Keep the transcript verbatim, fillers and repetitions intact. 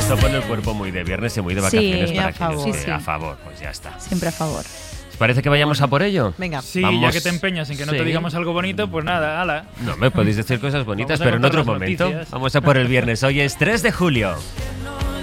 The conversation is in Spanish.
Eso pone el cuerpo muy de viernes y muy de vacaciones Sí, para a que favor. esté Sí, sí. a favor. Pues ya está. Siempre a favor. ¿Os parece que vayamos a por ello? Venga. Sí, Vamos. ya que te empeñas en que no Sí. te digamos algo bonito, pues nada, ala. No, me podéis decir cosas bonitas, Vamos a pero en contar otro las momento. noticias. Vamos a por el viernes. Hoy es tres de julio.